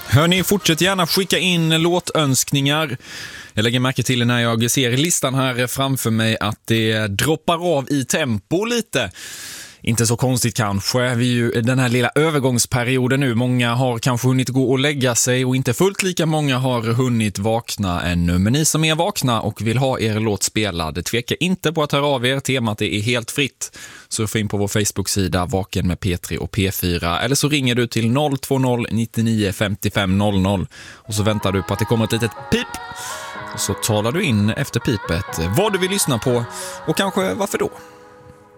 Hörni, fortsätt gärna skicka in låtönskningar. Jag lägger märke till när jag ser listan här framför mig att det droppar av i tempo lite. Inte så konstigt kanske, vi är ju den här lilla övergångsperioden nu. Många har kanske hunnit gå och lägga sig och inte fullt lika många har hunnit vakna ännu. Men ni som är vakna och vill ha er låt spelad, tveka inte på att höra av er. Temat är helt fritt. Surfa in på vår Facebook-sida Vaken med P3 och P4. Eller så ringer du till 020 99 55 00 och så väntar du på att det kommer ett litet pip. Och så talar du in efter pipet vad du vill lyssna på och kanske varför då.